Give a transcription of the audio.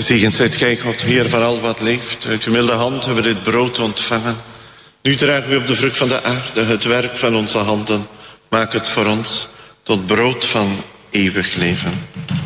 Gezegend zijt gij, God, Heer van al wat leeft. Uit uw milde hand hebben we dit brood ontvangen. Nu dragen we op de vrucht van de aarde het werk van onze handen. Maak het voor ons tot brood van eeuwig leven.